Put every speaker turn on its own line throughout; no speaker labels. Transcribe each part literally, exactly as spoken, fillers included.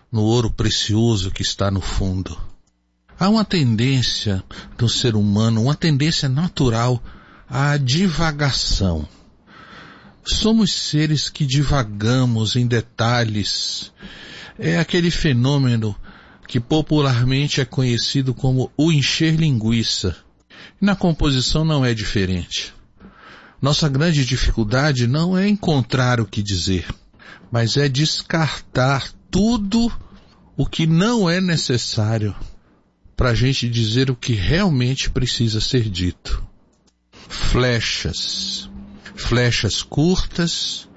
no ouro precioso que está no fundo. Há uma tendência do ser humano, uma tendência natural à divagação. Somos seres que divagamos em detalhes. É aquele fenômeno que popularmente é conhecido como o encher linguiça. E na composição não é diferente. Nossa grande dificuldade não é encontrar o que dizer, mas é descartar tudo o que não é necessário para a gente dizer o que realmente precisa ser dito. Flechas. Flechas curtas,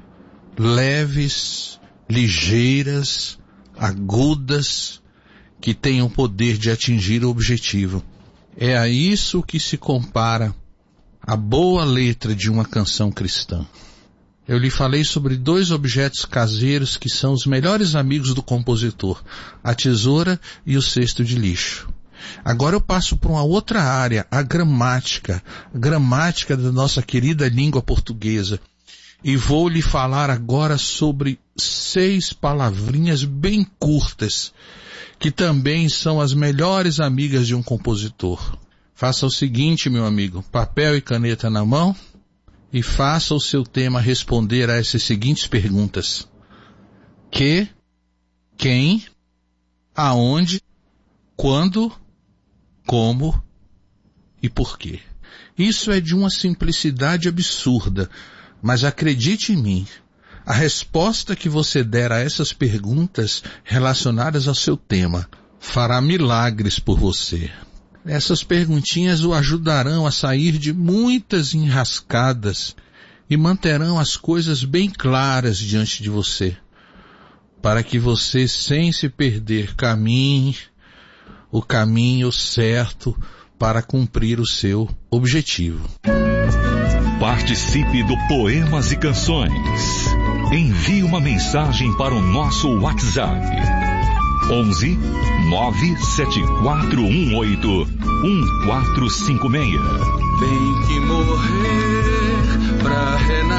leves, ligeiras, agudas, que tenham poder de atingir o objetivo. É a isso que se compara a boa letra de uma canção cristã. Eu lhe falei sobre dois objetos caseiros que são os melhores amigos do compositor, a tesoura e o cesto de lixo. Agora eu passo para uma outra área, a gramática, a gramática da nossa querida língua portuguesa. E vou lhe falar agora sobre seis palavrinhas bem curtas, que também são as melhores amigas de um compositor. Faça o seguinte, meu amigo, papel e caneta na mão, e faça o seu tema responder a essas seguintes perguntas. Que, quem, aonde, quando, como e por quê. Isso é de uma simplicidade absurda, mas acredite em mim, a resposta que você der a essas perguntas relacionadas ao seu tema fará milagres por você. Essas perguntinhas o ajudarão a sair de muitas enrascadas e manterão as coisas bem claras diante de você, para que você, sem se perder, caminhe o caminho certo para cumprir o seu objetivo.
Participe do Poemas e Canções. Envie uma mensagem para o nosso WhatsApp. onze nove sete quatro um oito um quatro cinco seis.
Tem que morrer pra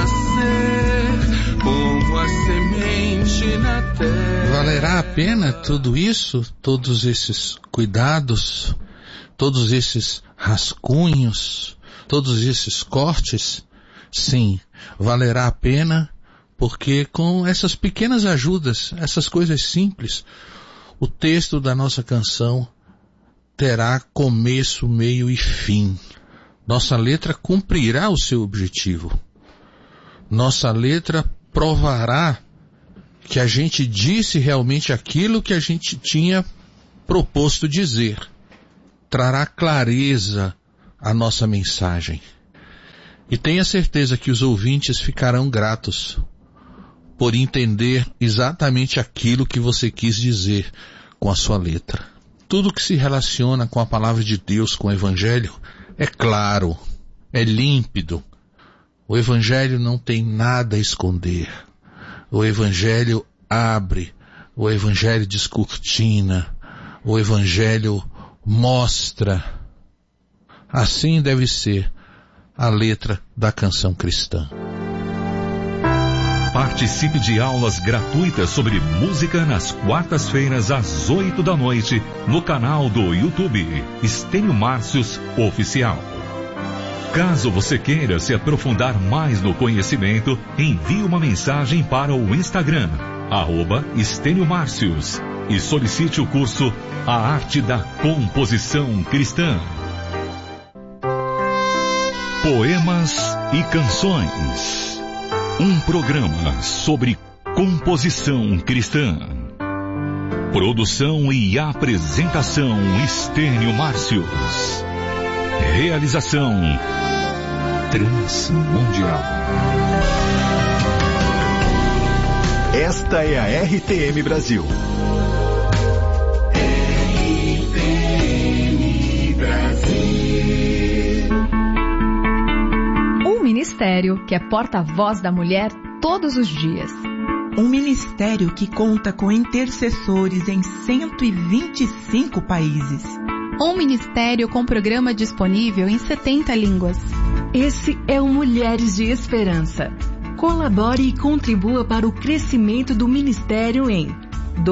renascer como a semente na terra.
Valerá a pena tudo isso? Todos esses cuidados? Todos esses rascunhos? Todos esses cortes? Sim, valerá a pena, porque com essas pequenas ajudas, essas coisas simples, o texto da nossa canção terá começo, meio e fim. Nossa letra cumprirá o seu objetivo. Nossa letra provará que a gente disse realmente aquilo que a gente tinha proposto dizer. Trará clareza à nossa mensagem. E tenha certeza que os ouvintes ficarão gratos por entender exatamente aquilo que você quis dizer com a sua letra. Tudo que se relaciona com a palavra de Deus, com o Evangelho, é claro, é límpido. O Evangelho não tem nada a esconder. O Evangelho abre, o Evangelho descortina, o Evangelho mostra. Assim deve ser a letra da canção cristã.
Participe de aulas gratuitas sobre música nas quartas-feiras às oito da noite no canal do YouTube Estênio Márcios Oficial. Caso você queira se aprofundar mais no conhecimento, envie uma mensagem para o Instagram, arroba Estênio Márcios, e solicite o curso A Arte da Composição Cristã. Poemas e Canções. Um programa sobre composição cristã. Produção e apresentação Estênio Márcios. Realização Transmundial.
Esta é a R T M Brasil.
R T M Brasil.
Um ministério que é porta-voz da mulher todos os dias.
Um ministério que conta com intercessores em cento e vinte e cinco países.
Um ministério com programa disponível em setenta línguas.
Esse é o Mulheres de Esperança. Colabore e contribua para o crescimento do ministério em